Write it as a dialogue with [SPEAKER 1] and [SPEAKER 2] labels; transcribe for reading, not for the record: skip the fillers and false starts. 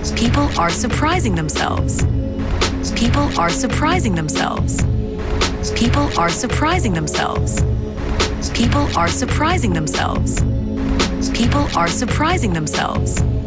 [SPEAKER 1] People are surprising themselves. People are surprising themselves. People are surprising themselves. People are surprising themselves. People are surprising themselves.